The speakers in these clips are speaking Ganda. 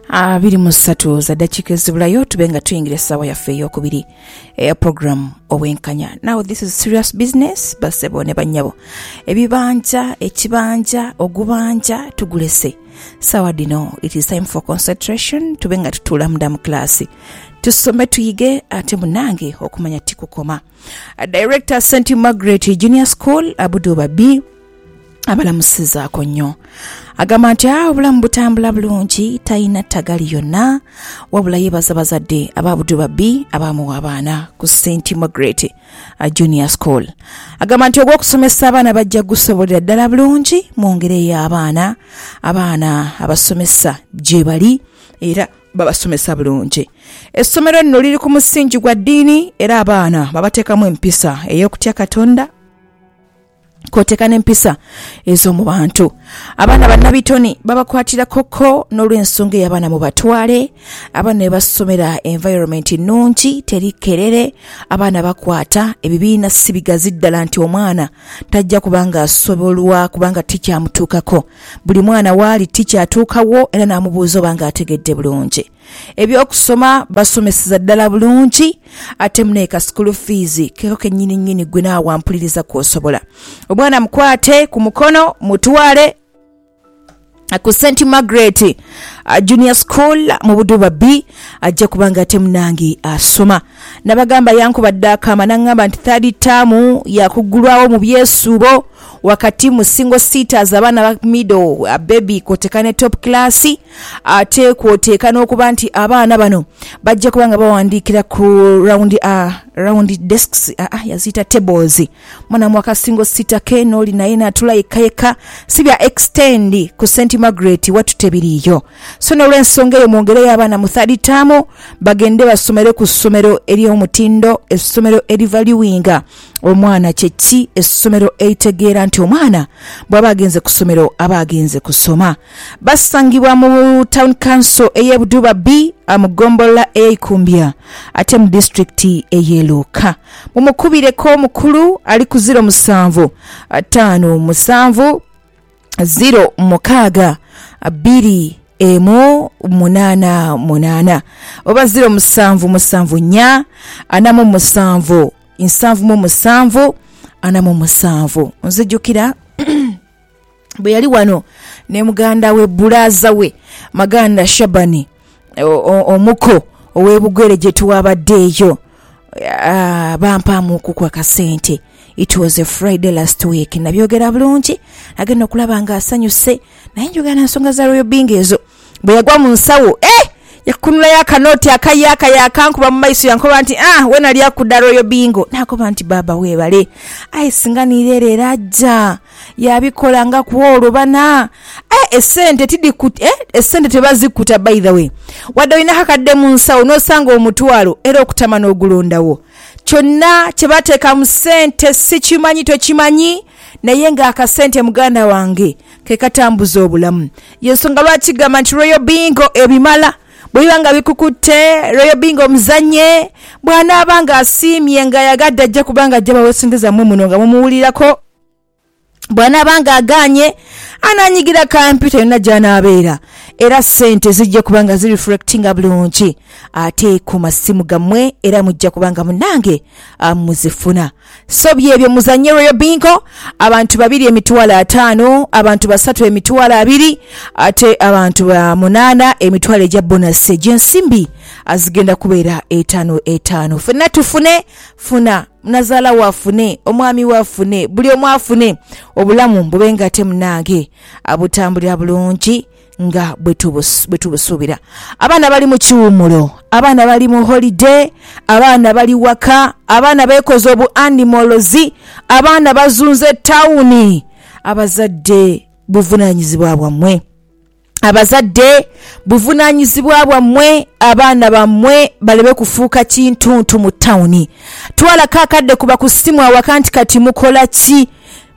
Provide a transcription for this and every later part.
23 za dakika ezibulayo tubenga tuyingira essaawa yaffe ey'okubiri eya program obwenkanya. Now this is serious business. Basebo ne bannyabo ebibanja ekibanja ogubanja tugulese sawa dino. It is time for concentration. Tubenga tutula muda mu class tusome tuyige ate munange okumanya tikukoma. Director St. Margaret Junior School Abuduba B abalamusizaako nnyo agamba nti obulamu butambula bulungi talina tagali yonna wabula yeebaza bazadde ababuduba B abamuwa abaana ku St. Margaret Junior School. Agamba nti ogw'okusomesa abaana bajja gusobolera ddala bulungi mwongereyo abaana abasomesa gye bali era babasomesa bulungi. Essomero nno liri ku musingi gwa ddiini era abaana babateekamu empisa ey'okutya Katonda kotekana empisa ez'omu bantu. Abaana bannabitoni babakwatira koko n'olw'ensonga ey'abaana mu batwale. Abaana ne basomera environment nnungi teri kerere. Abaana bakwata ebibiina si bigazi ddala nti omwana tajja kubanga asobolwa kubanga tikyamutuukako. Buli mwana waali tikyatuukawo era n'amubuuza obanga ategedde bulungi. Ebyokusoma basomeseza ddala bulungi ate muneeka school fees keko kennyini gwe naawe wampuliriza kw'osobola. Omwana mukwate ku mukono mutwale ku St. Margaret Junior School mu Buduba B ajja kubanga ate munange asoma. Nabagamba yankubadde akama n'angamba nti third term yakuggulwawo mu byesuubo wakati mu single seaters abaana ba middle baby kotekane top class ate kwotekana okuba nti abaana bano bajja kubanga bawandiikira ku round desks yazita tables. Mwana mwaka single seater ke noli naye natula yekayeka sibya extend ku St. Margaret watutebiriyo. So n'olw'ensonga eyo mwongereyo abaana mu third term bagende basomere ku ssomero ery'omutindo, essomero erivaluinga omwana kyeki, essomero eritegeera nti omwana bw'aba agenze ku ssomero aba agenze kusoma. Basangibwa mu town council ey'e Buduba B amugombola eikumbya ate mu district eyeluka. Mumukubireko omukulu ali ku 07 5 7 0 6 2 8 oba 07 7 4 7 7 nzijukira bwe yali wano ne muganda we bulaza we Maganda Shabani omuko ow'ebugwere gye tuwabaddeeyo bampamu kukwa kasente. It was a Friday last week. Nabyogera bulungi agenda okulaba nga asanyuse naye njogera nsonga za Royal Bing ezo bwe yagwa mu nsawo yakunula yakanoti yakankuba mu maiso yankoba nti we nali akudda Royal Bingo nakoba nti baba weebale singa nireerera ajja yabikola nga kuwolobana essente tidikuti essente tebazikuta by the way wadde olina kakadde mu nsawo n'osanga omutwalo era okutama n'ogulondawo kyonna kye bateeka mu ssente sikimanyi tokimanyi naye ng'akasente muganda wange ke katambuza obulamu. Yensonga lwaki gamba nti Royal Bingo ebimala bwe bibanga bikukutte Royal Bingo omuzanye bw'anaabanga asiimye nga yagadde ajja kubanga ajja bawesendeza mu muno nga mumuwulirako. Bw'anaabanga aganye ananyigira computer yonna gy'anaabeera era ssente zijja kubanga zireflectinga bulungi ate ku masimu gammwe era mujja kubanga munange muzifuna. So byebyo muzanye Royal Bingo abantu 2 emitwalo 5 abantu 3 emitwalo 2 ate abantu 8 emitwalo egya bonus egy'ensimbi azigenda kubeera 5 funa tufune funa nazaala wafune omwami wafune buli omu afune obulamu bubenga ate munange abutambulira bulungi nga bwe tubusuubira. Abaana bali mu kiwummulo, abaana bali mu holiday, abaana bali waka, abaana beekoze obu animalozi, abaana bazunze tawuni. Abazadde buvunaanyizibwa bwammwe. Abazadde buvunaanyizibwa bwammwe abaana bammwe balebe kufuuka kintuntu mu tawuni. Twala kakadde kuba ku simu awaka nti kati mukola ki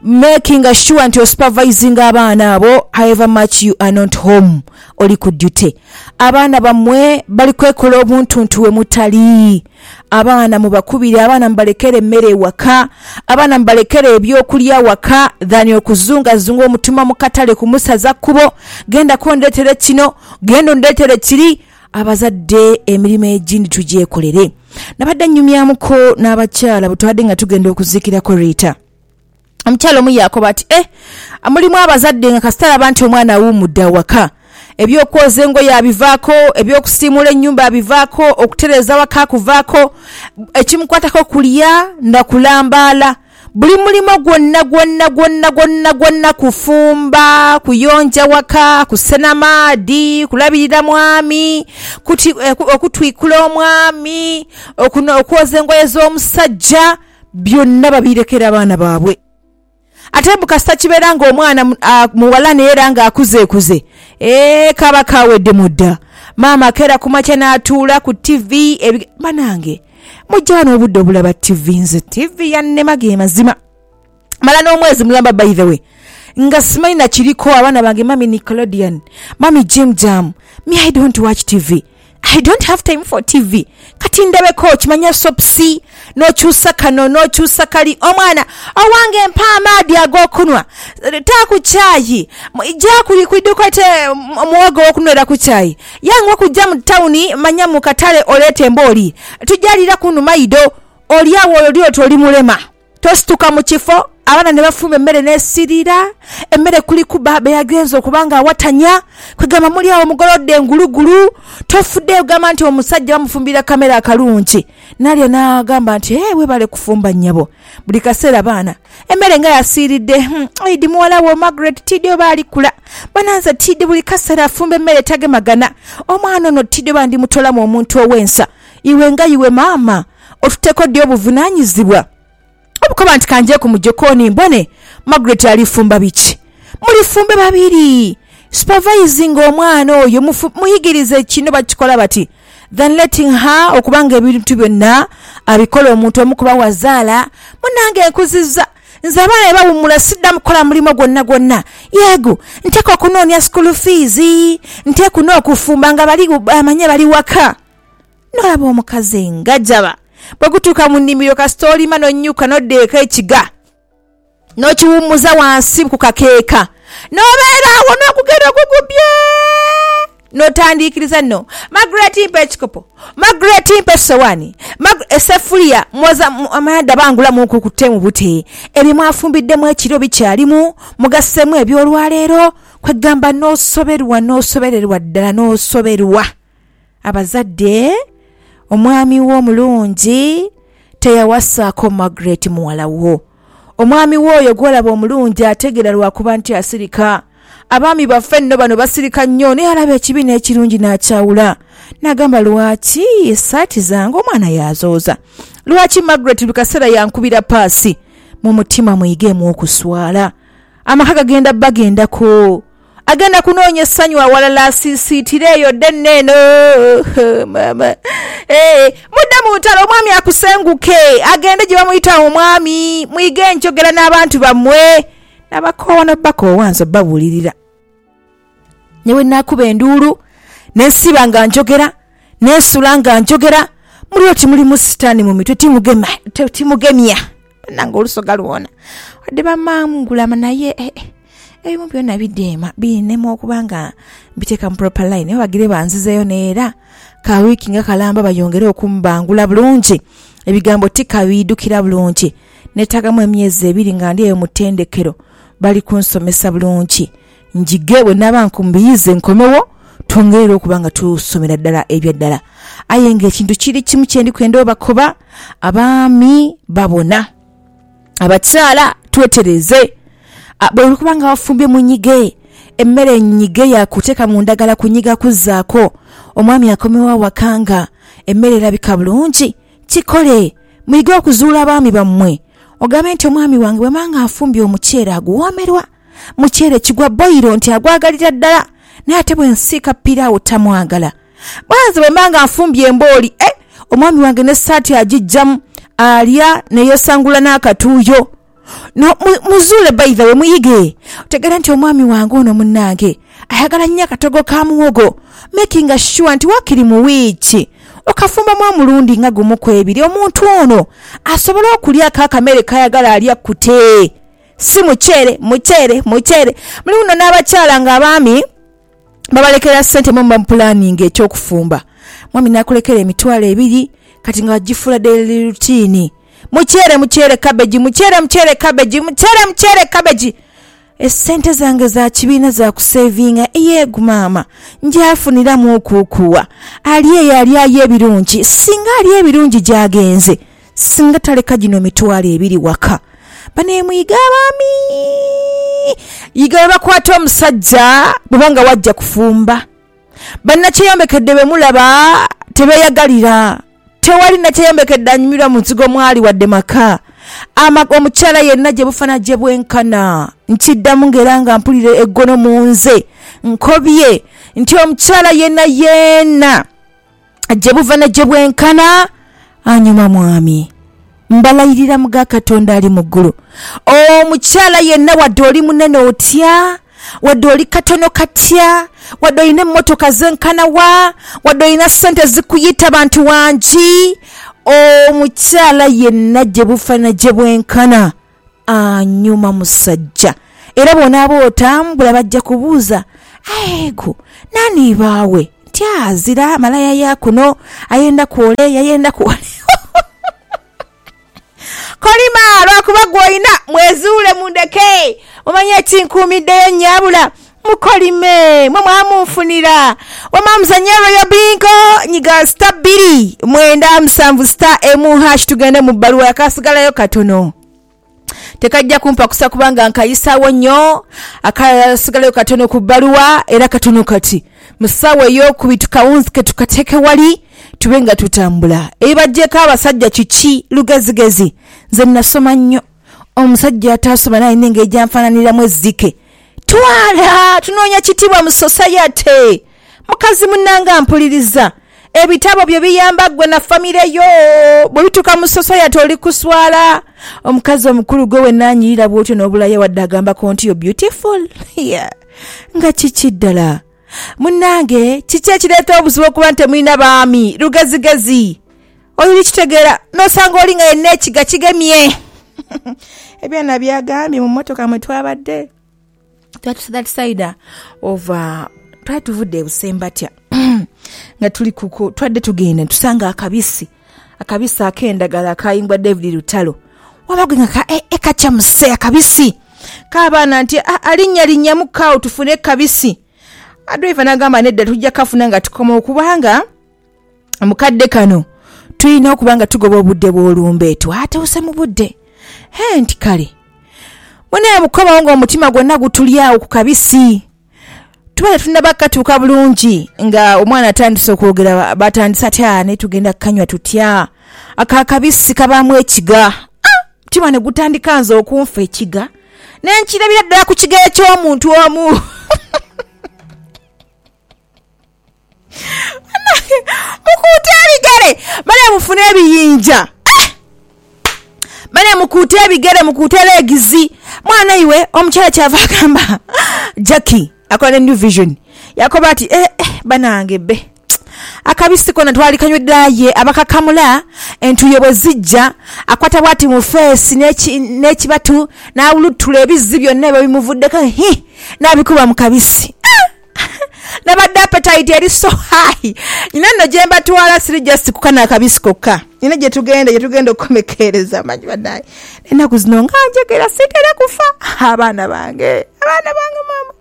making sure nti supervising abaana abo however much you are not home oli ku duty. Abaana bamwe bali kwekola obuntuntu we mutali. Abaana mubakubire, abaana mbalekere emmere waka, abaana mbalekere ebyokulya waka than okuzunga zunga omutima mu katale kumusaza kubo, genda kondetere kino, genda ondetere kiri. Abazadde emirimu egindi tugyekolere. Nabadde nnyumyamuko n'abakyala butwadde nga tugenda okuzikirako Rita. Omukyala omu yakoba ati mulimu abazadde nga kasitala banti omwana awummudde awaka. Ebyokwoza engoye abivaako, ebyokusiimula ennyumba abivaako, okutereza waka kuvaako, ekimukwatako kulya ndakulambaala. Buli mulimo gwonna kufumba, kuyonja waka, kusena maadi, kulabirira mwami, okutwikula omwami, okwoza engoye z'omusajja, byonna babirekera abaana baabwe. Ate bukasita kibeera ng'omwana muwala neera ng'akuzeekuze kaba kawedde mudda. Maama kera kumakya n'atuula ku TV banange mujja wano obudde obulaba TV. Nze TV yannema ge mazima mala n'omwezi mulamba by the way nga simanyi na kiriko abaana bange mami Nickelodeon, mami Jim Jam. Me I don't watch TV. I don't have time for TV. Kati ndebeko kimanya sopsi nokyusa kano nokyusa kali omwana owange mpa amaadi ag'okunwa taku chaayi ijja kulikwidukate muwogo okunwera ku chaayi yangu okujja mu tawuni manya mu katale olete emboli tujalira kunu maido oliawo olio toli mulema tosituka mu kifo. Abana ne bafumba emmere n'esirira emmere kuli ku baba yagenza okubanga awatanya kwegamba muli awo mugolodde engulugulu tofudde ogamba nti omusajja bamufumbira kamera akalungi nalyo n'agamba nti webale kufumba nnyabo buli kaseera baana emmere nga yasiiridde idi muwala wo Margaret Tidde oba alikula bananza Tidde buli kaseera afumba emmere tagemagana omwana ono Tidde bandi mutolamu omuntu ow'ensa iwe nga iwe maama otuteko ddi obuvunaanyizibwa obukoba nti kanje ku mujokoni mbone Margaret alifumba biki mulifumbe babiri supervising omwana oyo muyigirize kino bakikola bati than letting her okubanga ebintu byonna abikola omuntu omukuba wazaala munange enkuziza nze abaana bawummula sidda mukola mulimo gwonna yego nteka okunoonya school fees nteku n'okufumba nga bali amanye bali waka nolaba omukazi ngajaba bwegutuuka mu nnimiro kasitoolima nonyuka noddeeka ekiga n'okiwummuza wansi ku kakeeka n'obeera awo n'okugenda okugubye n'otandiikiriza nno Margaret mpa ekikopo, Margaret mpa essowaani, essefuliya amayadde bangulamu nkukutte mu bute ebyo mwafumbiddemu ekiro bikyalimu mugassemu ebyolwaleero kwegamba n'osoberwa ddala n'osoberwa. Abazadde omwami wo omulungi teyawasaako Margaret muwala wo. Omwami wo oyo gwolaba omulungi ategera lwakuba nti asirika. Abaami baffe nno bano basirika nnyo naye alaba ekibi n'ekirungi n'akyawula. N'agamba lwaki essaati zange omwana yazooza. Lwaki Margaret lukaseera yankubira paasi. Mu mutima muyigemu okuswala. Amaka gagenda bagendako. Agenda kunoonya essanyu awalala asisiitire eyo denneeno mama mudde mu ntalo omwami akusenguke agende gye bamuyita omwami muyige enjogera n'abantu bammwe n'abakoowa bakoowanza babuulirira. Nyewe naakuba enduulu nensiba nga njogera nensula nga njogera muli oti mulimu sitaani mu mitwe timugemya nange olusoga luwona wadde bamangulama naye ebimu byonna bideema birinemu okubanga mbiteeka mu proper line bagire banzizeyo neera ka wiiki nga kalamba bayongere okumbangula bulungi ebigambo tikabidukira bulungi netagamu emyezi 2 nga ndi eyo mu ttendekero bali kunsomesa bulungi njige bwe naba nkumbiyize nkomewo twongerera okubanga tusomera ddala ebyaddala aye ng'ekintu kiri kimu kyendi kwenda obakoba abaami babona abakyala twetereze bwe kubanga wafumbye munyige emmere nyige yakuteeka mu ndagala kunyiga kuzzaako omwami akomewa wakanga emmere erabika bulungi kikole muyige okuzuula abaami bammwe ogambe nti omwami wange bwe manga afumbye omuceere aguwoomerwa muceere kigwa boyiro nti agwagalira ddala naye ate bwe nsiika piraawo tamwagala bwanze bwe manga afumbye embooli omwami wange n'essaati agijjamu alya ne yeesangula n'akatuuyo no muzule by the way muyige tegera nti omwami wange ono munnange ayagala nnyo akatogo ka muwogo making sure nti wakiri mu wiiki okafumba mu omulundi nga gumu ku ebiri omuntu ono asobola okulya akamere kayagala alya kute si mucere muli uno n'abakyala ng'abaami babalekera ssente mu planning ekyokufumba mwami nakulekera emitwalo 2 kati nga wagifula daily routine mucere cabbage essente zange za kibiina za kusavinga yeegu maama njafunira mu okukuwa ali ebirungi singa ali ebirungi gyagenze singa taleka gino mitwalo 2 waka banemuyiga abaami yiga bakwata omusajja bubanga wajja kufumba bannakyeyomekedde bemulaba tebeyagalira tewali nakyeyombekedde anyumirwa mu nsigo mwali wadde maka omukyala yenna gye bufana gye bwenkana nkiddamu ng'era nga mpulira eggono mu nze nkobye nti omukyala yenna gye bufana gye bwenkana anyuma mwami mbalayirira muga Katonda ali mu ggulu omukyala yenna wadde oli munene otya wadde oli katono katya wadde olina emmotoka zenkana wadde olina ssente zikuyita bantu wangi omukyala yenna gye bufana gye bwenkana anyuma musajja era bonaaba otambula bajja kubuuza aego nani baawe nti azira malaya yakuno ayenda kuole kolima lwakuba gw'olina mwezuule mundeke omanye ekinkuumiddeyo nyabula mukolime mwe mwamunfunira wamamuzanya Royal Bingo nyiga star 297 *1 tugende mu bbaluwa yakasigalayo katono tekajja kumpa kusa kubanga nkayisaawo nnyo akasigalayo katono ku bbaluwa era katono kati musawo ey'okubiri tukawunzike tukateeke wali tube nga tutambula ebajjeko abasajja kiki lugezigezi nze nasoma nnyo omusajja atasoma naye nenge ejjanfaananiramu ezzike twala tunoonya kitiibwa mu society mukazi munnanga mpuliriza ebitabo bye biyamba gwe na famire yo bwe bituka mu society oli kuswala omukazi omukulu gwe wennaanyirira bwotyo n'obulaye wadde agambako nti yo beautiful nga kiki ddala munnange kiki ekireeta obuzibu okuba nti temulina baami lugezigezi oli kitegeera n'osanga oli nga yenna ekiga kigemye ebyana byagambye mu mmotoka mwe twabadde that side of twali tuvudde ebusembatya nga tuli kuko twadde tugenda tusanga akabisi ak'endagala akayimbwa David Lutalo wabagwe nga ekacamuse akabisi k'abaana nti alinnya mukaawo tufune kabisi adriver n'agamba nedda tujja kafuna nga tukoma okubanga mukadde kano tulina okuba nga tugoba obudde bw'olumbe twatewuse mu budde nti kale munaye mukomawo ng'omutima gwonna gutulyawo ku kabisi tubale tunabakatuuka bulungi nga omwana atandise okwogera batandise atya ne tugenda kukanywa tutya akakabisi kabaamu ekiga mutima ne gutandika nze okunfa ekiga nenkirabira ddala ku kiga eky'omuntu omu mukuute ebigere bale mufune ebiyinja bale mukuute ebigere mukuute legizi mwana iwe omukyala kyava agamba Jackie akola New Vision yakoba ati banange be akabisi kona twali kanyweddaye abakakamula entuye bwe zijja akwata bwati mu face n'ekibatu n'awulutula ebizzi byonna ebyo bimuvuddeko n'abikuba mu kabisi nabadde appetite eri so high nina nno gye mbatwala siri just kukana akabisi kokka nina gye tugenda okukomekereza manyi bannaye ennaku zino nga njegera sitera kufa abaana bange mama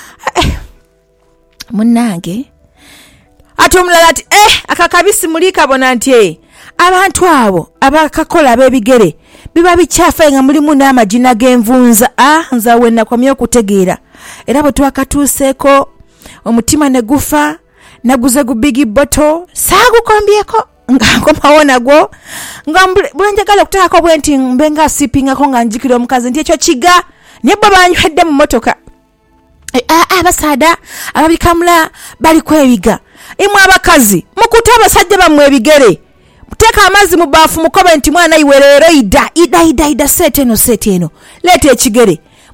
munnange ate omulala ati akakabisi muli kabona nti abantu abo abakakola ab'ebigere biba bikyafa nga mulimu n'amagina g'envunza nza we nakomye okutegeera era bwe twakatuuseeko omutima ne gufa naguze gu big bottle saagukombyeko nga nkomawo nagwo nga bwenjagala okutaako bwe nti mbe nga sipingako nga njikira omukazi nti ekyo kiga naye bwe banywedde mu mmotoka abasaada ababikamula bali kwebiga imwe abakazi mukuta abasajja bammwe ebigere Teka amazi mu bafu mukobe nti mwana iwe leero ida sete eno leta ekigere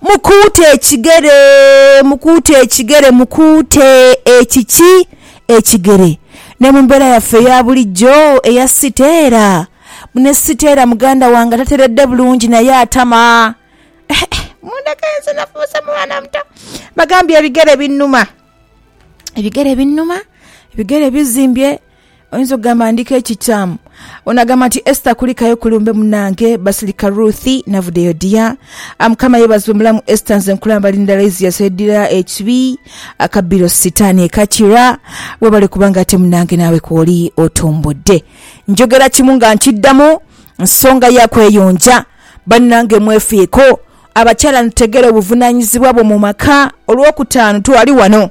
mukute ekigere ne mu mbeera yaffe ya bulijjo eya siteera mune siteera muganda wange tateredde bulungi naye atama mundakenze nafuusa mwana muto bagambye ebigere binnuma bizimbye oyinza okugamba ndika ekikyamu onagamba nti Esther kulikayo kulumbe munange Basilika Ruthi navudeyo dia Mukama yebazwe mulamu Esther nze nkulamba Linda Lazy yasedira HB akabiro sitani ekakira webale kubanga ate munange nawe kwoli otombodde njogera kimu nga nkiddamu nsonga yakweyonja bannange mwefiiko abakyala ntegere obuvunaanyizibwa bwo mu maka olw'okutaano twali wano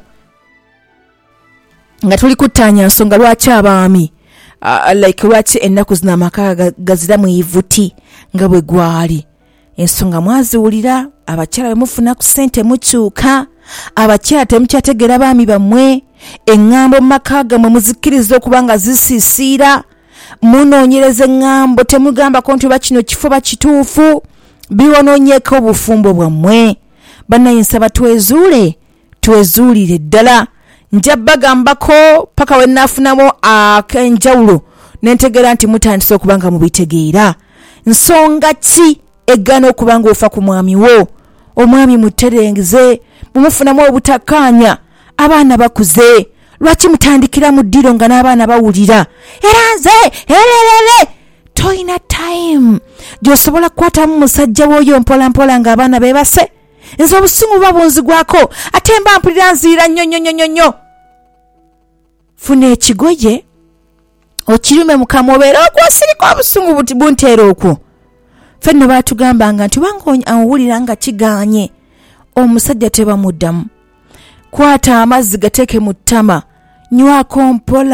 nga tuli kutaanya nsonga lwaki abaami like lwaki ennaku zino amaka gaziramu ivuti nga bwe gwali ensonga mwaziwulira abakyala bemufuna ku ssente mukyuka abakyala temukyategera baami bammwe eŋŋambo mu maka gammwe muzikkiriza okuba nga zisiisiira munoonyereza eŋŋambo temugambako nti oba kino kifo bakituufu biwonoonyeeko obufumbo bwammwe bannaye nsaba twezuulire ddala nja bagambako paka we naafunamu ak'enjawulo nentegera nti mutandise okuba nga mubitegeera nsonga ki eggana okuba nga ofa ku mwami wo omwami muterengeze mumufunamu obutakkaanya abaana bakuze lwaki mutandikira mu ddiro nga n'abaana bawulira era nze ererere toyina time gy'osobola kukwatamu musajja w'oyo mpolampola ng'abaana beebase nze obusungu buba bunzigwako ate mba mpulira nziira nnyo funa ekigoye okirume mukama obeera okwasirika obusungu bunteera okwo fenno baatugambanga nti wanga awulira nga kiganye omusajja tebamuddamu kwata amazzi gateeke mu ttama nywako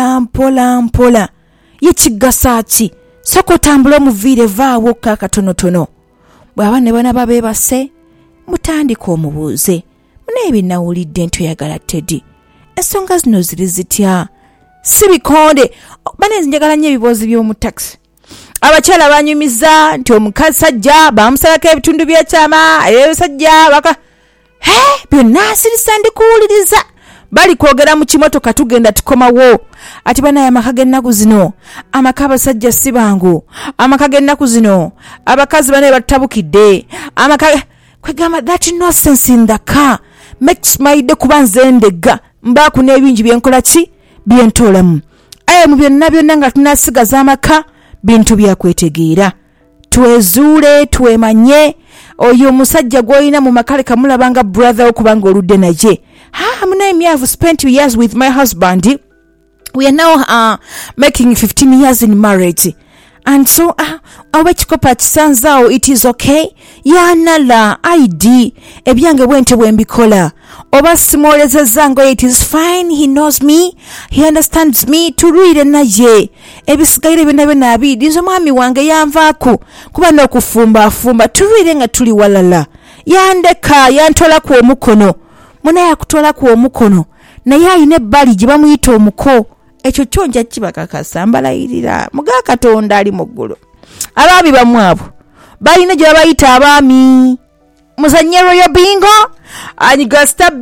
mpola yekigasa ki soko tambula omuviire vaawo kakatonotono bw'aba ne bana babeebase mutandika omubuuze munaye nawulidde ntoyagala Teddy ensonga zino ziri zitya si bikonde banezi njagala nnyo ebiboozi by'omu taxi abakyala banyumiza nti omusajja bamusalako ebitundu by'ekyama ebisajja baka byonna nsirisa ndikuwuliriza bali kwogera mu kimotoka tugenda tukomawo ati banaye amaka g'ennaku zino amaka abasajja si bangu amaka g'ennaku zino abakazi banaye batabukidde amaka kwegamba that nonsense in the car makes my day kuba nze ndegga mbaku n'ebingi byenkola ki byentolamu mu byonna nga tunasigaza amaka bintu byakwetegeera twezuule twemanye oyo omusajja gw'olina mu makale kamulabanga brother okubanga oludde naye munaye me have spent years with my husband. We are now making 15 years in marriage. And so, awechikopa chisanzao, it is okay. Yanala, ID, ebyange wente wembikola. Oba simoleze zango, it is fine. He knows me. He understands me. Turuire na ye. Ebisigaire binabe nabi. Dizo mwami wange yanvaku. Kuba no kufumba. Turuire nga tuli walala. Yandeka, yantola ku omukono. Muna ya kutola ku omukono. Na ya inebbali jibamu ito omuko. Ekyo kyonja kibakakasa mbalayirira muga Katonda ali mu ggulu abaami bamwabo balina gye babayita abaami muzannye royo bingo anyiga star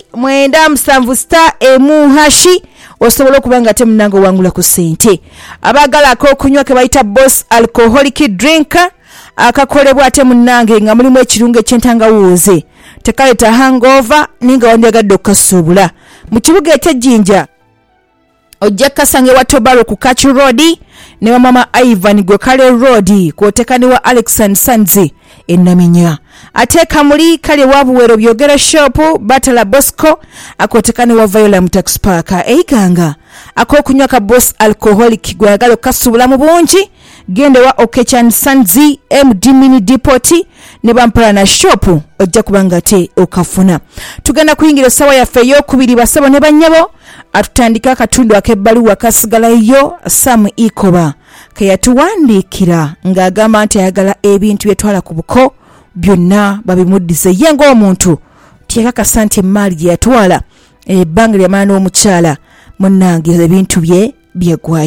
2 star hashi osobola okuba nga temunanga wangula ku ssente abagala okunywa ke bayita boss alcoholic drink akakolebwa ate munange nga mulimu ekirungo eky'entangawuuze tekaleta hangover ninga wandyagadde okukasuubula mu kibuga eky'ejjinja ojja kasange wa Tobaro ku Kachi Road ne mama Ivan Gwekale Road kwotekani wa Alexander Sanzi enaminya ateka muli kale wabuwero byogera shop Batala Bosco akotekani wa Viola Mutax Park eiganga akokunywa ka boss alcoholic gwagalo kasubula mu bungi gende wa Okechan Sanzi MD Mini Depot ne bampala na shop ojja kubanga te okafuna tugenda kuyingira sawa ya feyo kubiri basabo ne banyabo atutandika akatundu akebbaluwa kasigalayo Sam Ikoba kayatuwandikira ng'agamba nti ayagala ebintu byetwala ku buko byonna babimuddize ye ng'omuntu tiyakakasa nti emaali gye yatwala ebbanga ly'amaana n'omukyala munnange ebintu bye byegwayo.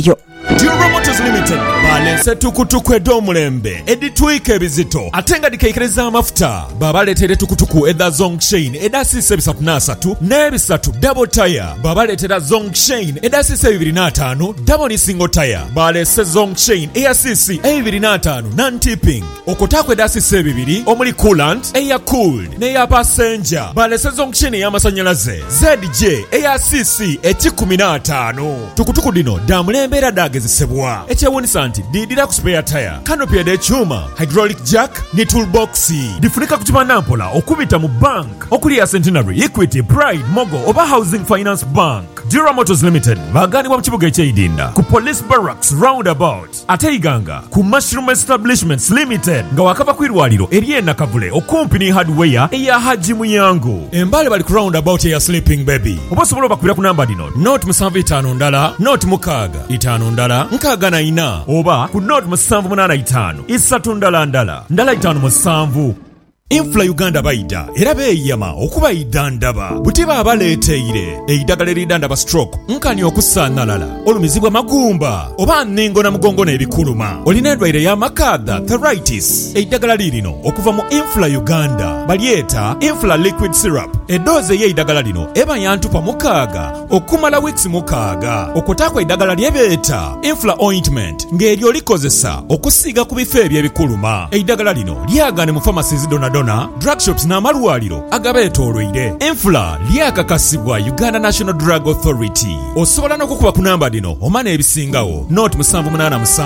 Dura Motors Limited balense tukutuku ed'omulembe editwika ebizito ate nga dikaikereza amafuta babaleetera tukutuku eda Zongshin edasiisa 303 n'ebisatu double tire babaleetera Zongshin edasiisa 205 double single tire balese Zongshin eyasiisi 205 non-tipping okotaako edasiisa 2 omuli coolant eya cooled n'eya passenger balese Zongshin ey'amasanyalaze ZJ eyasiisi 15 tukutuku dino damulembe era dagezesebwa ekyewunisa nti didira ku spare tire canopy ed'ekyuma hydraulic jack ne toolbox difunika ku kibanampola okubita mu bank okuli ya Centenary, Equity, Pride, Mogo oba Housing Finance Bank. Dura Motors Limited baganibwa mu kibuga eky'Idinda ku Police Barracks roundabout ate Iganga ku Mushroom Establishments Limited nga wakava ku irwaliro eriye Nakavule okumpi ne hardware eya Haji Muyango embale bali ku roundabout eya Sleeping Baby oba osobola bakubira ku namba dino note 75 ndala note 6 ndala 64 oba ku note 785 3 ndala 57 Infla Uganda baida era beeyama okuba idandaba butiba abaleeteire eidagala eridandaba stroke nkani okusaanalala olumizibwa magumba oba nningo na mugongo n'ebikuluma olina endwaire y'amakadha arthritis eidagala lirino okuva mu Infla Uganda balyeta Infla liquid syrup eddoozi y'eidagala lino eba yantupa 6 okumala weeks 6 okotaako eidagala lyebeeta Infla ointment ng'eryo likozesa okusiiga ku bifo eby'ebikuluma eidagala lino lyagane mu pharmacies donadona drug shops n'amalwaliro agabeetoolwire Infla lyakakasibwa Uganda National Drug Authority osobola n'okukuba ku namba dino omana ebisingawo note 787